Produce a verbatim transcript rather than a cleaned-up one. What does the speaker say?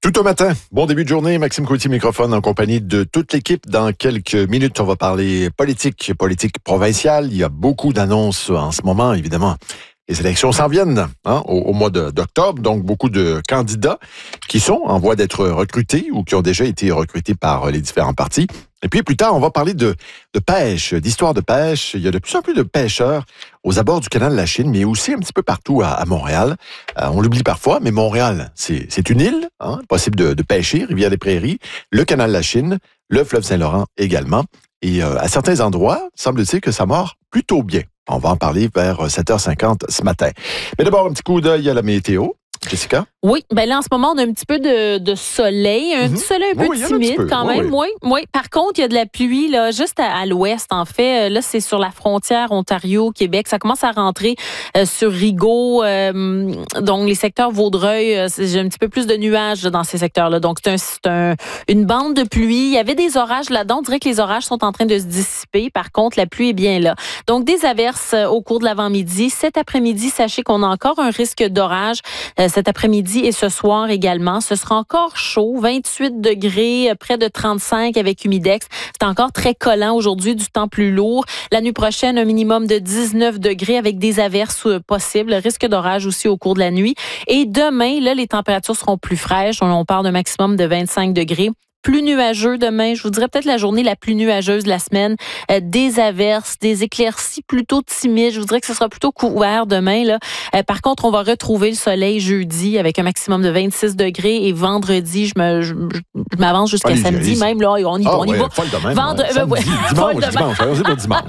Tout au matin. Bon début de journée. Maxime Coutier, microphone en compagnie de toute l'équipe. Dans quelques minutes, on va parler politique, politique provinciale. Il y a beaucoup d'annonces en ce moment, évidemment. Les élections s'en viennent hein, au, au mois de, d'octobre, donc beaucoup de candidats qui sont en voie d'être recrutés ou qui ont déjà été recrutés par les différents partis. Et puis plus tard, on va parler de, de pêche, d'histoire de pêche. Il y a de plus en plus de pêcheurs aux abords du canal de la Chine, mais aussi un petit peu partout à, à Montréal. Euh, on l'oublie parfois, mais Montréal, c'est, c'est une île, hein, possible de, de pêcher, Rivière-des-Prairies, le canal de la Chine, le fleuve Saint-Laurent également. Et euh, à certains endroits, semble-t-il que ça mord plutôt bien. On va en parler vers sept heures cinquante ce matin. Mais d'abord, un petit coup d'œil à la météo. Jessica? Oui, ben là, en ce moment, on a un petit peu de, de soleil, un mm-hmm. petit soleil un peu oui, timide peu. quand oui, même. Oui. Oui, oui. Par contre, il y a de la pluie là, juste à, à l'ouest, en fait. Là, c'est sur la frontière Ontario-Québec. Ça commence à rentrer euh, sur Rigaud. Euh, donc, les secteurs Vaudreuil, euh, j'ai un petit peu plus de nuages dans ces secteurs-là. Donc, c'est, un, c'est un, une bande de pluie. Il y avait des orages là-dedans. On dirait que les orages sont en train de se dissiper. Par contre, la pluie est bien là. Donc, des averses euh, au cours de l'avant-midi. Cet après-midi, sachez qu'on a encore un risque d'orage euh, cet après-midi et ce soir également. Ce sera encore chaud, vingt-huit degrés, près de trente-cinq avec humidex. C'est encore très collant aujourd'hui, du temps plus lourd. La nuit prochaine, un minimum de dix-neuf degrés avec des averses possibles, risque d'orage aussi au cours de la nuit. Et demain, là, les températures seront plus fraîches. On, on parle d'un maximum de vingt-cinq degrés. Plus nuageux demain, je vous dirais peut-être la journée la plus nuageuse de la semaine. Euh, des averses, des éclaircies plutôt timides. Je vous dirais que ce sera plutôt couvert demain. Là. Euh, par contre, on va retrouver le soleil jeudi avec un maximum de vingt-six degrés et vendredi, je, me, je, je m'avance jusqu'à allez, samedi allez. Même. Là, on y, ah, on y ouais, va. Folle de même. Vendre... Ouais. Samedi, ouais. dimanche, dimanche. Allons-y pour dimanche.